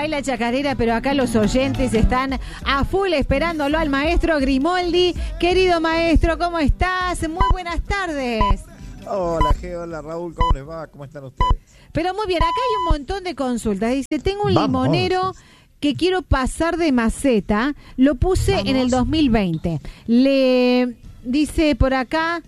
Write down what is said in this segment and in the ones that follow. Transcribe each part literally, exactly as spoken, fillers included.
baila chacarera, pero acá los oyentes están a full esperándolo al maestro Grimoldi. Querido maestro, ¿cómo estás? Muy buenas tardes. Hola, G, hola Raúl, ¿cómo les va? ¿Cómo están ustedes? Pero muy bien, acá hay un montón de consultas. Dice, tengo un Vamos. limonero que quiero pasar de maceta, lo puse Vamos. en el dos mil veinte. Le dice por acá,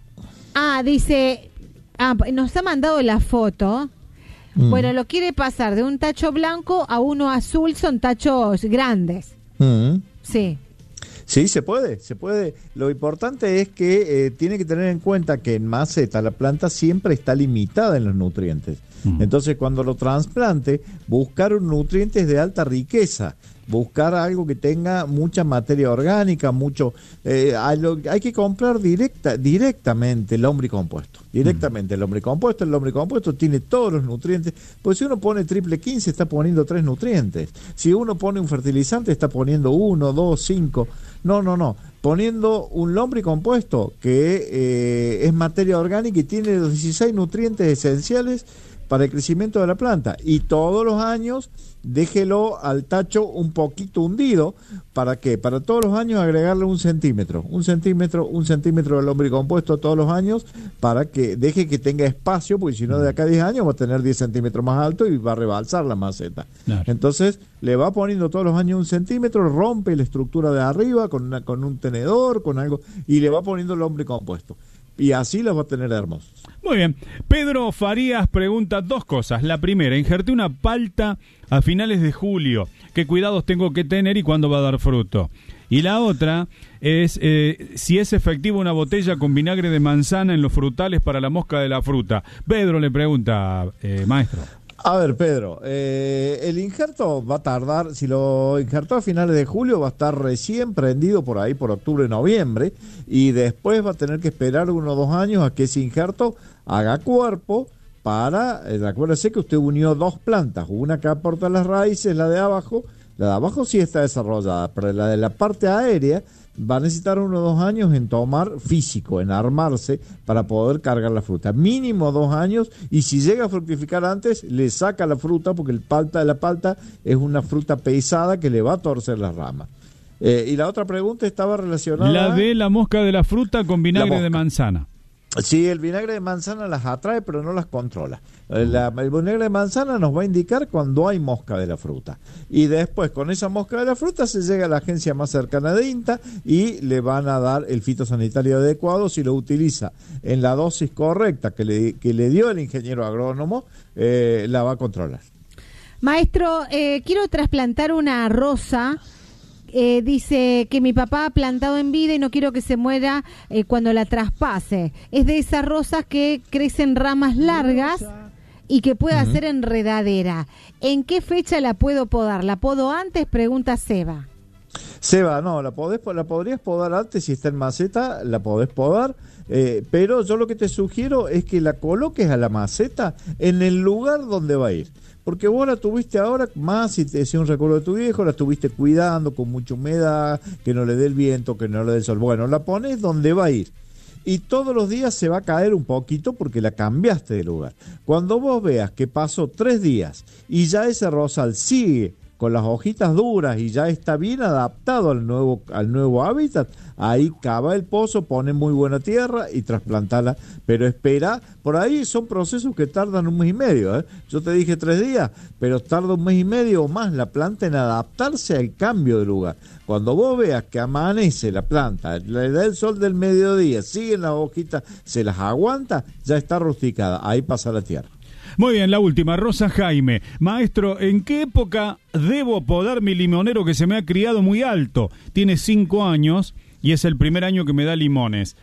ah, dice, ah, nos ha mandado la foto. Mm. Bueno, lo quiere pasar de un tacho blanco a uno azul, son tachos grandes. Mm. Sí. Sí, se puede, se puede. Lo importante es que eh, tiene que tener en cuenta que en maceta la planta siempre está limitada en los nutrientes. Uh-huh. Entonces, cuando lo trasplante, buscar un nutrientes de alta riqueza, buscar algo que tenga mucha materia orgánica, mucho. Eh, hay, lo, hay que comprar directa, directamente el lombricompuesto. Directamente uh-huh. el lombricompuesto. El lombricompuesto tiene todos los nutrientes. Pues si uno pone triple quince, está poniendo tres nutrientes. Si uno pone un fertilizante, está poniendo uno, dos, cinco. No, no, no. Poniendo un lombricompuesto que eh, es materia orgánica y tiene los dieciséis nutrientes esenciales para el crecimiento de la planta. Y todos los años déjelo al tacho un poquito hundido. ¿Para qué? Para todos los años agregarle un centímetro. Un centímetro, un centímetro de lombricompuesto todos los años para que deje que tenga espacio, porque si no de acá a diez años va a tener diez centímetros más alto y va a rebalsar la maceta. Claro. Entonces le va poniendo todos los años un centímetro, rompe la estructura de arriba con, una, con un tenedor, con algo, y le va poniendo el lombricompuesto. Y así los va a tener hermosos. Muy bien. Pedro Farías pregunta dos cosas. La primera, injerté una palta a finales de julio. ¿Qué cuidados tengo que tener y cuándo va a dar fruto? Y la otra es eh, si es efectiva una botella con vinagre de manzana en los frutales para la mosca de la fruta. Pedro le pregunta, eh, maestro. A ver, Pedro, eh, el injerto va a tardar, si lo injertó a finales de julio, va a estar recién prendido por ahí, por octubre, noviembre, y después va a tener que esperar uno o dos años a que ese injerto haga cuerpo para, eh, acuérdese que usted unió dos plantas, una que aporta las raíces, la de abajo, la de abajo sí está desarrollada, pero la de la parte aérea va a necesitar uno o dos años en tomar físico, en armarse para poder cargar la fruta. Mínimo dos años, y si llega a fructificar antes, le saca la fruta, porque el palta de la palta es una fruta pesada que le va a torcer las ramas. Eh, y la otra pregunta estaba relacionada... La de la mosca de la fruta con vinagre de manzana. Sí, el vinagre de manzana las atrae, pero no las controla. La, el vinagre de manzana nos va a indicar cuando hay mosca de la fruta. Y después, con esa mosca de la fruta, se llega a la agencia más cercana de INTA y le van a dar el fitosanitario adecuado. Si lo utiliza en la dosis correcta que le, que le dio el ingeniero agrónomo, eh, la va a controlar. Maestro, eh, quiero trasplantar una rosa. Eh, dice que mi papá ha plantado en vida y no quiero que se muera eh, cuando la traspase. Es de esas rosas que crecen ramas largas y que puede uh-huh. hacer enredadera. ¿En qué fecha la puedo podar? ¿La podo antes? Pregunta Seba. Seba, no, la podés, la podrías podar antes si está en maceta, la podés podar, eh, pero yo lo que te sugiero es que la coloques a la maceta en el lugar donde va a ir. Porque vos la tuviste ahora, más si te decía un recuerdo de tu viejo, la estuviste cuidando con mucha humedad, que no le dé el viento, que no le dé el sol. Bueno, la pones donde va a ir. Y todos los días se va a caer un poquito porque la cambiaste de lugar. Cuando vos veas que pasó tres días y ya ese rosal sigue con las hojitas duras y ya está bien adaptado al nuevo, al nuevo hábitat, ahí cava el pozo, pone muy buena tierra y trasplantala, pero espera, por ahí son procesos que tardan un mes y medio, ¿eh? Yo te dije tres días, pero tarda un mes y medio o más la planta en adaptarse al cambio de lugar. Cuando vos veas que amanece la planta, le da el sol del mediodía, siguen las hojitas, se las aguanta, ya está rusticada, ahí pasa la tierra. Muy bien, la última, Rosa Jaime. Maestro, ¿en qué época debo podar mi limonero que se me ha criado muy alto? Tiene cinco años y es el primer año que me da limones.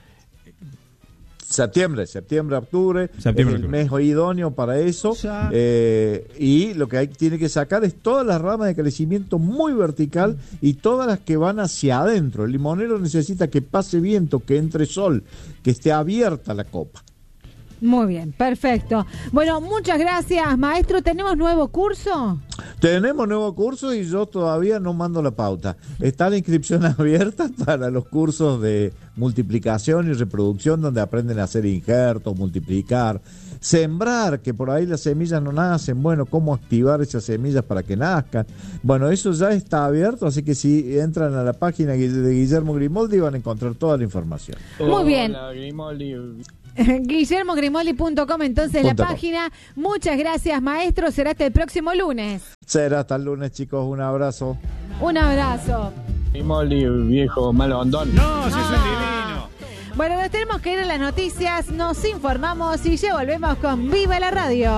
Septiembre, septiembre, octubre, septiembre, es el mes idóneo para eso. Eh, y lo que hay, tiene que sacar es todas las ramas de crecimiento muy vertical y todas las que van hacia adentro. El limonero necesita que pase viento, que entre sol, que esté abierta la copa. Muy bien, perfecto. Bueno, muchas gracias, maestro. ¿Tenemos nuevo curso? Tenemos nuevo curso y yo todavía no mando la pauta. Está la inscripción abierta para los cursos de multiplicación y reproducción, donde aprenden a hacer injertos, multiplicar. Sembrar, que por ahí las semillas no nacen, bueno, cómo activar esas semillas para que nazcan. Bueno, eso ya está abierto, así que si entran a la página de Guillermo Grimoldi van a encontrar toda la información. Muy bien. Hola, Grimoldi. Guillermo Grimoldi punto com, entonces Punto la com. página. Muchas gracias, maestro. Será hasta el próximo lunes. Será hasta el lunes, chicos. Un abrazo. Un abrazo. Grimoldi, viejo malondón. No, si es un Ah. divino. Bueno, nos tenemos que ir a las noticias, nos informamos y ya volvemos con Viva la Radio.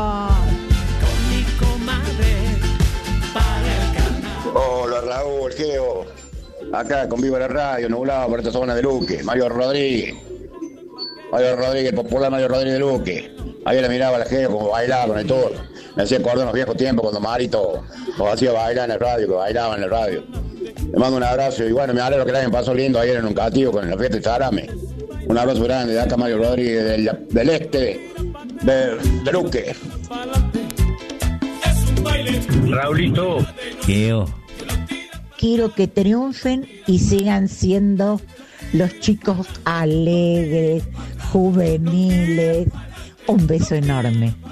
Hola Raúl, Geo. Acá con Viva la Radio, nublado por esta zona de Luque. Mario Rodríguez. Mario Rodríguez, el popular Mario Rodríguez de Luque. Ahí le miraba a la Geo como bailaba con el todo. Me hacía acordar en los viejos tiempos cuando Marito nos hacía bailar en el radio, que bailaba en el radio. Le mando un abrazo y bueno, me alegro que la hayan pasado lindo ayer en un cativo con la fiesta de Sarame. Un abrazo grande de acá Mario Rodríguez del, del este de, de Luque. Raulito. Geo. Quiero que triunfen y sigan siendo los chicos alegres, juveniles. Un beso enorme.